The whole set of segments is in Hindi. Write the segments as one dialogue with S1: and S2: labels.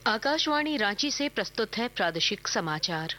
S1: आकाशवाणी रांची से प्रस्तुत है प्रादेशिक समाचार।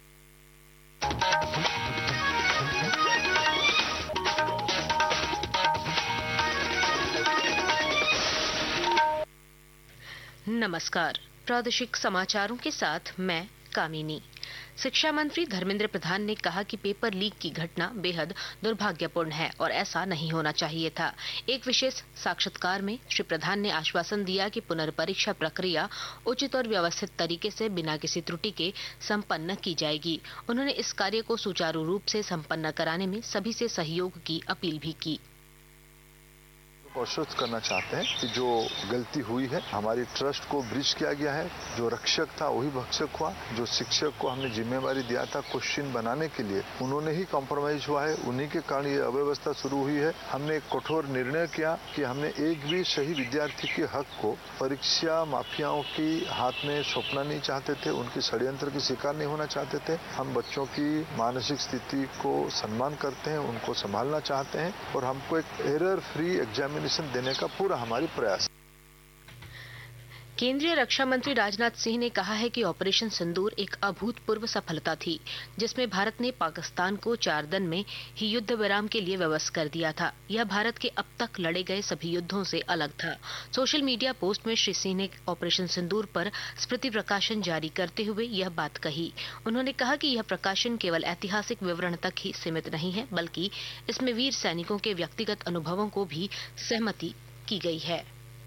S1: नमस्कार। प्रादेशिक समाचारों के साथ मैं कामिनी। शिक्षा मंत्री धर्मेंद्र प्रधान ने कहा कि पेपर लीक की घटना बेहद दुर्भाग्यपूर्ण है और ऐसा नहीं होना चाहिए था। एक विशेष साक्षात्कार में श्री प्रधान ने आश्वासन दिया कि पुनर्परीक्षा प्रक्रिया उचित और व्यवस्थित तरीके से बिना किसी त्रुटि के संपन्न की जाएगी। उन्होंने इस कार्य को सुचारू रूप से संपन्न कराने में सभी से सहयोग की अपील भी की।
S2: आश्वस्त करना चाहते हैं कि जो गलती हुई है, हमारी ट्रस्ट को ब्रीच किया गया है। जो रक्षक था वही भक्षक हुआ। जो शिक्षक को हमने जिम्मेवारी दिया था क्वेश्चन बनाने के लिए, उन्होंने ही कॉम्प्रोमाइज हुआ है। उन्हीं के कारण ये अव्यवस्था शुरू हुई है। हमने एक कठोर निर्णय किया कि हमने एक भी सही विद्यार्थी के हक को परीक्षा माफियाओं की हाथ में सौंपना नहीं चाहते थे। उनके षड्यंत्र की शिकार नहीं होना चाहते थे। हम बच्चों की मानसिक स्थिति को सम्मान करते हैं, उनको संभालना चाहते हैं और हमको एक एरर फ्री एग्जामिनेशन देने का पूरा हमारी प्रयास।
S1: केंद्रीय रक्षा मंत्री राजनाथ सिंह ने कहा है कि ऑपरेशन सिंदूर एक अभूतपूर्व सफलता थी, जिसमें भारत ने पाकिस्तान को 4 दिन में ही युद्ध विराम के लिए विवश कर दिया था। यह भारत के अब तक लड़े गए सभी युद्धों से अलग था। सोशल मीडिया पोस्ट में श्री सिंह ने ऑपरेशन सिंदूर पर स्मृति प्रकाशन जारी करते हुए यह बात कही। उन्होंने कहा कि यह प्रकाशन केवल ऐतिहासिक विवरण तक ही सीमित नहीं है, बल्कि इसमें वीर सैनिकों के व्यक्तिगत अनुभवों को भी सहमति की गई है।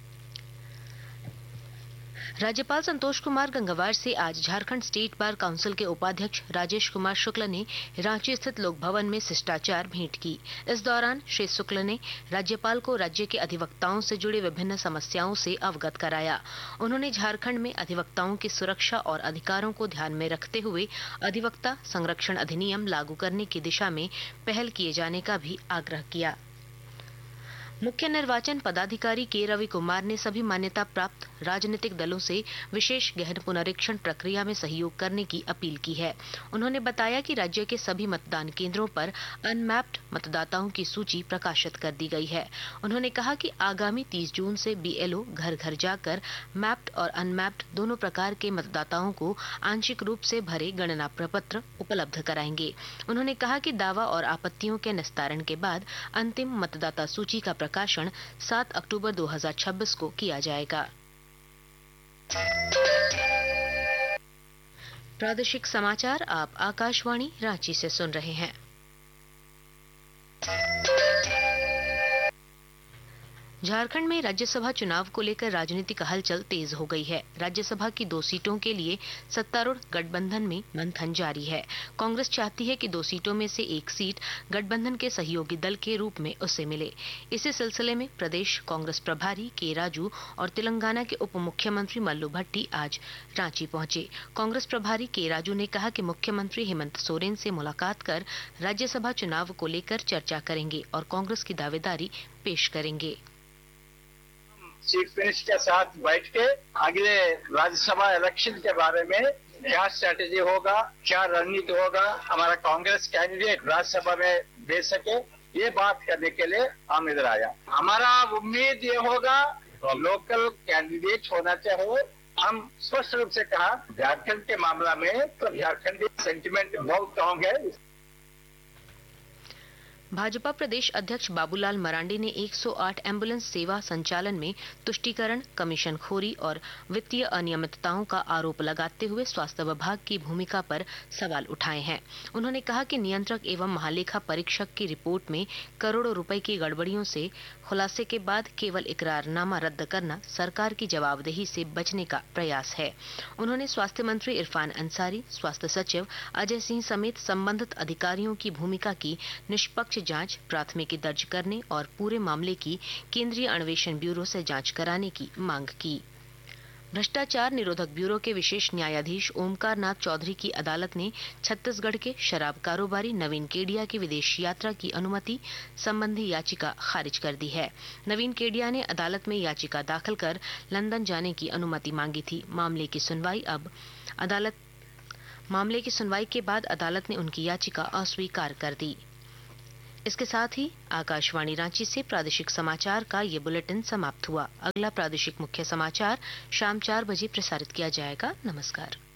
S1: राज्यपाल संतोष कुमार गंगवार से आज झारखंड स्टेट बार काउंसिल के उपाध्यक्ष राजेश कुमार शुक्ल ने रांची स्थित लोक भवन में शिष्टाचार भेंट की। इस दौरान श्री शुक्ल ने राज्यपाल को राज्य के अधिवक्ताओं से जुड़ी विभिन्न समस्याओं से अवगत कराया। उन्होंने झारखंड में अधिवक्ताओं की सुरक्षा और अधिकारों को ध्यान में रखते हुए अधिवक्ता संरक्षण अधिनियम लागू करने की दिशा में पहल किए जाने का भी आग्रह किया। मुख्य निर्वाचन पदाधिकारी के रवि कुमार ने सभी मान्यता प्राप्त राजनीतिक दलों से विशेष गहन पुनरीक्षण प्रक्रिया में सहयोग करने की अपील की है। उन्होंने बताया कि राज्य के सभी मतदान केंद्रों पर अनमैप्ड मतदाताओं की सूची प्रकाशित कर दी गई है। उन्होंने कहा कि आगामी 30 जून से बीएलओ घर घर जाकर मैप्ड और अनमैप्ड दोनों प्रकार के मतदाताओं को आंशिक रूप से भरे गणना प्रपत्र उपलब्ध कराएंगे। उन्होंने कहा कि दावा और आपत्तियों के निस्तारण के बाद अंतिम मतदाता सूची का प्रकाशन 7 अक्टूबर 2026 को किया जाएगा। प्रादेशिक समाचार आप आकाशवाणी रांची से सुन रहे हैं। झारखंड में राज्यसभा चुनाव को लेकर राजनीतिक हलचल तेज हो गई है। राज्यसभा की 2 सीटों के लिए सत्तारूढ़ गठबंधन में मंथन जारी है। कांग्रेस चाहती है कि 2 सीटों में से एक सीट गठबंधन के सहयोगी दल के रूप में उसे मिले। इसी सिलसिले में प्रदेश कांग्रेस प्रभारी के राजू और तेलंगाना के उप मुख्यमंत्री मल्लू भट्टी आज रांची पहुंचे। कांग्रेस प्रभारी के राजू ने कहा कि मुख्यमंत्री हेमंत सोरेन से मुलाकात कर राज्यसभा चुनाव को लेकर चर्चा करेंगे और कांग्रेस की दावेदारी पेश करेंगे।
S3: चीफ मिनिस्टर के साथ बैठ के अगले राज्यसभा इलेक्शन के बारे में क्या स्ट्रेटेजी होगा, क्या रणनीति होगा, हमारा कांग्रेस कैंडिडेट राज्यसभा में भेज सके, ये बात करने के लिए हम इधर आया। हमारा उम्मीद ये होगा लोकल कैंडिडेट होना चाहिए। हम स्पष्ट रूप से कहा झारखंड के मामला में तो झारखंडी सेंटिमेंट बहुत स्ट्रॉन्ग है।
S1: भाजपा प्रदेश अध्यक्ष बाबूलाल मरांडी ने 108 एम्बुलेंस सेवा संचालन में तुष्टीकरण, कमीशनखोरी और वित्तीय अनियमितताओं का आरोप लगाते हुए स्वास्थ्य विभाग की भूमिका पर सवाल उठाए हैं। उन्होंने कहा कि नियंत्रक एवं महालेखा परीक्षक की रिपोर्ट में करोड़ों रुपए की गड़बड़ियों से खुलासे के बाद केवल इकरारनामा रद्द करना सरकार की जवाबदेही से बचने का प्रयास है। उन्होंने स्वास्थ्य मंत्री इरफान अंसारी, स्वास्थ्य सचिव अजय सिंह समेत संबंधित अधिकारियों की भूमिका की निष्पक्ष जांच, प्राथमिकी दर्ज करने और पूरे मामले की केंद्रीय अन्वेषण ब्यूरो से जांच कराने की मांग की। भ्रष्टाचार निरोधक ब्यूरो के विशेष न्यायाधीश ओमकार नाथ चौधरी की अदालत ने छत्तीसगढ़ के शराब कारोबारी नवीन केडिया की विदेश यात्रा की अनुमति संबंधी याचिका खारिज कर दी है। नवीन केडिया ने अदालत में याचिका दाखिल कर लंदन जाने की अनुमति मांगी थी। मामले की सुनवाई के बाद अदालत ने उनकी याचिका अस्वीकार कर दी। इसके साथ ही आकाशवाणी रांची से प्रादेशिक समाचार का ये बुलेटिन समाप्त हुआ। अगला प्रादेशिक मुख्य समाचार शाम 4 बजे प्रसारित किया जाएगा। नमस्कार।